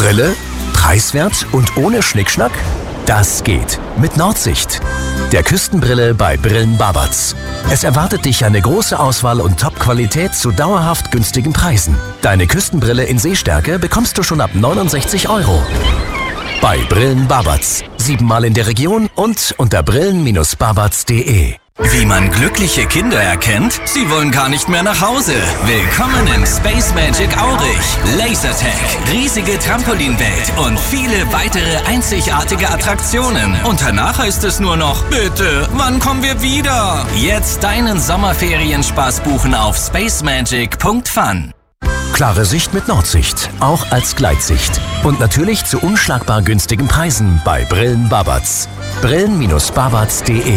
Brille? Preiswert und ohne Schnickschnack? Das geht mit Nordsicht, der Küstenbrille bei Brillen Babatz. Es erwartet dich eine große Auswahl und Top-Qualität zu dauerhaft günstigen Preisen. Deine Küstenbrille in Sehstärke bekommst du schon ab 69 €. Bei Brillen Babatz. 7-mal in der Region und unter brillen-babatz.de. Wie man glückliche Kinder erkennt? Sie wollen gar nicht mehr nach Hause. Willkommen im Space Magic Aurich. Lasertag, riesige Trampolinwelt und viele weitere einzigartige Attraktionen. Und danach heißt es nur noch, bitte, wann kommen wir wieder? Jetzt deinen Sommerferienspaß buchen auf spacemagic.fun. Klare Sicht mit Nordsicht, auch als Gleitsicht. Und natürlich zu unschlagbar günstigen Preisen bei Brillen Babatz. Brillen-babatz.de.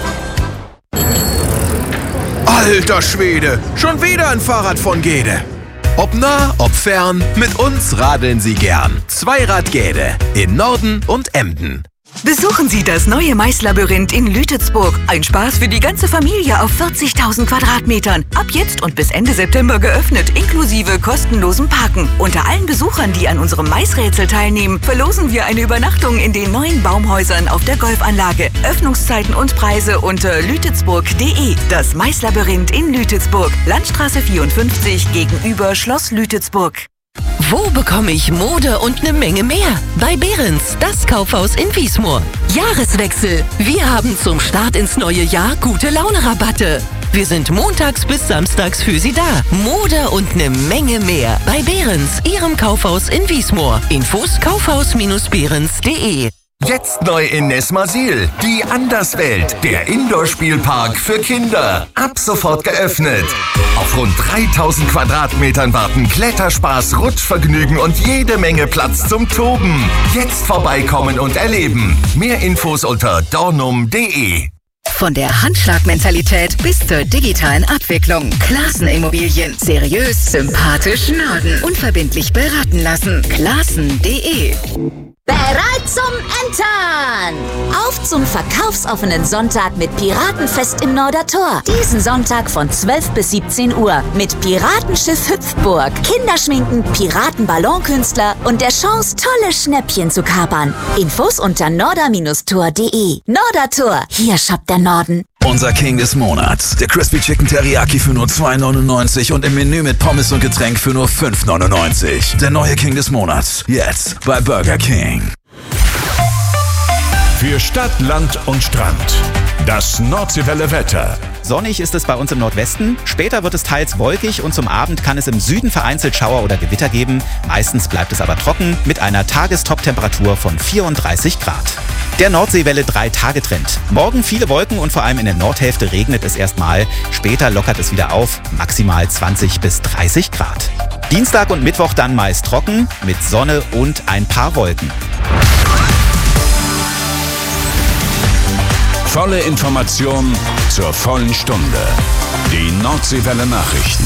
Alter Schwede, schon wieder ein Fahrrad von Gede. Ob nah, ob fern, mit uns radeln Sie gern. Zweirad Gede in Norden und Emden. Besuchen Sie das neue Maislabyrinth in Lütetsburg. Ein Spaß für die ganze Familie auf 40.000 Quadratmetern. Ab jetzt und bis Ende September geöffnet, inklusive kostenlosem Parken. Unter allen Besuchern, die an unserem Maisrätsel teilnehmen, verlosen wir eine Übernachtung in den neuen Baumhäusern auf der Golfanlage. Öffnungszeiten und Preise unter lütetsburg.de. Das Maislabyrinth in Lütetsburg. Landstraße 54 gegenüber Schloss Lütetsburg. Wo bekomme ich Mode und eine Menge mehr? Bei Behrens, das Kaufhaus in Wiesmoor. Jahreswechsel. Wir haben zum Start ins neue Jahr gute Laune-Rabatte. Wir sind montags bis samstags für Sie da. Mode und eine Menge mehr. Bei Behrens, Ihrem Kaufhaus in Wiesmoor. Infos kaufhaus-behrens.de. Jetzt neu in Nesmasil, die Anderswelt, der Indoor-Spielpark für Kinder. Ab sofort geöffnet. Auf rund 3000 Quadratmetern warten Kletterspaß, Rutschvergnügen und jede Menge Platz zum Toben. Jetzt vorbeikommen und erleben. Mehr Infos unter dornum.de. Von der Handschlagmentalität bis zur digitalen Abwicklung. Klassen-Immobilien. Seriös, sympathisch, Norden. Unverbindlich beraten lassen. Klassen.de. Bereit zum Entern! Auf zum verkaufsoffenen Sonntag mit Piratenfest im Nordertor. Diesen Sonntag von 12 bis 17 Uhr mit Piratenschiff Hüpfburg, Kinderschminken, Piratenballonkünstler und der Chance, tolle Schnäppchen zu kapern. Infos unter norder-tor.de. Nordertor, hier shoppt der Norden. Unser King des Monats. Der Crispy Chicken Teriyaki für nur 2,99 und im Menü mit Pommes und Getränk für nur 5,99. Der neue King des Monats. Jetzt bei Burger King. Für Stadt, Land und Strand. Das Nordseewelle Wetter. Sonnig ist es bei uns im Nordwesten, später wird es teils wolkig und zum Abend kann es im Süden vereinzelt Schauer oder Gewitter geben. Meistens bleibt es aber trocken mit einer Tagestop-Temperatur von 34 Grad. Der Nordseewelle 3-Tage-Trend. Morgen viele Wolken und vor allem in der Nordhälfte regnet es erstmal. Später lockert es wieder auf, maximal 20 bis 30 Grad. Dienstag und Mittwoch dann meist trocken mit Sonne und ein paar Wolken. Volle Information zur vollen Stunde. Die Nordseewelle Nachrichten.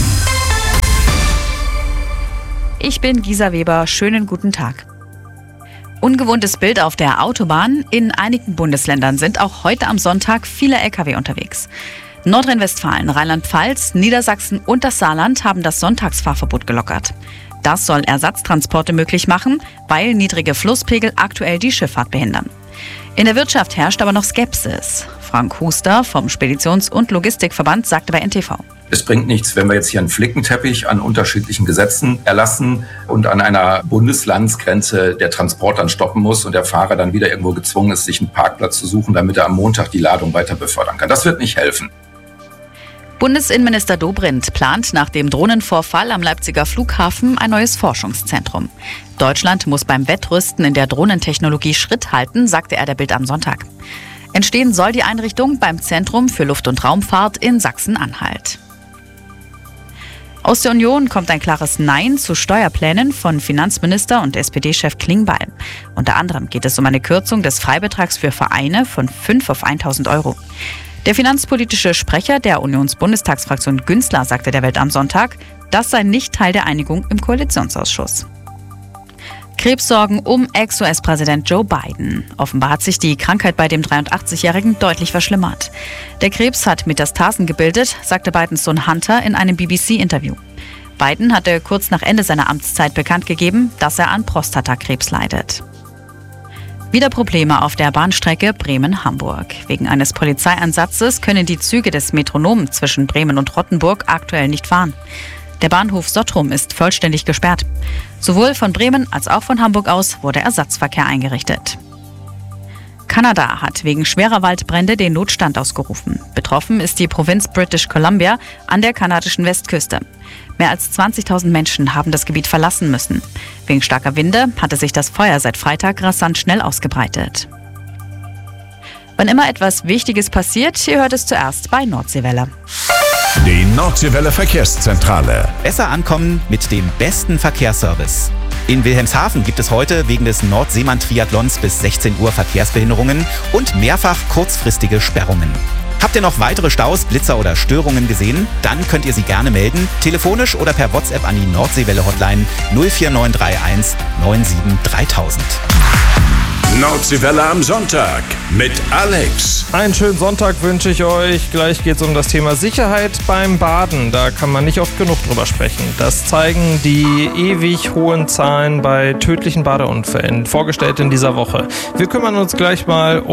Ich bin Gisa Weber. Schönen guten Tag. Ungewohntes Bild auf der Autobahn. In einigen Bundesländern sind auch heute am Sonntag viele Lkw unterwegs. Nordrhein-Westfalen, Rheinland-Pfalz, Niedersachsen und das Saarland haben das Sonntagsfahrverbot gelockert. Das soll Ersatztransporte möglich machen, weil niedrige Flusspegel aktuell die Schifffahrt behindern. In der Wirtschaft herrscht aber noch Skepsis. Frank Huster vom Speditions- und Logistikverband sagte bei NTV. Es bringt nichts, wenn wir jetzt hier einen Flickenteppich an unterschiedlichen Gesetzen erlassen und an einer Bundeslandsgrenze der Transport dann stoppen muss und der Fahrer dann wieder irgendwo gezwungen ist, sich einen Parkplatz zu suchen, damit er am Montag die Ladung weiter befördern kann. Das wird nicht helfen. Bundesinnenminister Dobrindt plant nach dem Drohnenvorfall am Leipziger Flughafen ein neues Forschungszentrum. Deutschland muss beim Wettrüsten in der Drohnentechnologie Schritt halten, sagte er der Bild am Sonntag. Entstehen soll die Einrichtung beim Zentrum für Luft- und Raumfahrt in Sachsen-Anhalt. Aus der Union kommt ein klares Nein zu Steuerplänen von Finanzminister und SPD-Chef Klingbeil. Unter anderem geht es um eine Kürzung des Freibetrags für Vereine von 5 auf 1.000 €. Der finanzpolitische Sprecher der Unionsbundestagsfraktion Günzler sagte der Welt am Sonntag, das sei nicht Teil der Einigung im Koalitionsausschuss. Krebssorgen um Ex-US-Präsident Joe Biden. Offenbar hat sich die Krankheit bei dem 83-Jährigen deutlich verschlimmert. Der Krebs hat Metastasen gebildet, sagte Bidens Sohn Hunter in einem BBC-Interview. Biden hatte kurz nach Ende seiner Amtszeit bekannt gegeben, dass er an Prostatakrebs leidet. Wieder Probleme auf der Bahnstrecke Bremen-Hamburg. Wegen eines Polizeieinsatzes können die Züge des Metronom zwischen Bremen und Rottenburg aktuell nicht fahren. Der Bahnhof Sottrum ist vollständig gesperrt. Sowohl von Bremen als auch von Hamburg aus wurde Ersatzverkehr eingerichtet. Kanada hat wegen schwerer Waldbrände den Notstand ausgerufen. Betroffen ist die Provinz British Columbia an der kanadischen Westküste. Mehr als 20.000 Menschen haben das Gebiet verlassen müssen. Wegen starker Winde hatte sich das Feuer seit Freitag rasant schnell ausgebreitet. Wann immer etwas Wichtiges passiert, ihr hört es zuerst bei Nordseewelle. Die Nordseewelle Verkehrszentrale. Besser ankommen mit dem besten Verkehrsservice. In Wilhelmshaven gibt es heute wegen des Nordseemann-Triathlons bis 16 Uhr Verkehrsbehinderungen und mehrfach kurzfristige Sperrungen. Habt ihr noch weitere Staus, Blitzer oder Störungen gesehen? Dann könnt ihr sie gerne melden, telefonisch oder per WhatsApp an die Nordseewelle-Hotline 04931 97 3000. Nordseewelle am Sonntag mit Alex. Einen schönen Sonntag wünsche ich euch. Gleich geht es um das Thema Sicherheit beim Baden. Da kann man nicht oft genug drüber sprechen. Das zeigen die ewig hohen Zahlen bei tödlichen Badeunfällen, vorgestellt in dieser Woche. Wir kümmern uns gleich mal um